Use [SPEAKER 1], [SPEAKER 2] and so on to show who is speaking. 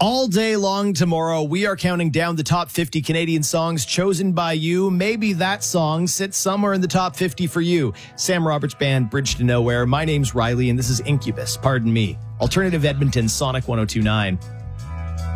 [SPEAKER 1] All day long tomorrow, we are counting down the top 50 Canadian songs chosen by you. Maybe that song sits somewhere in the top 50 for you. Sam Roberts Band, Bridge to Nowhere. My name's Riley, and this is Incubus, pardon me. Alternative Edmonton, Sonic 102.9.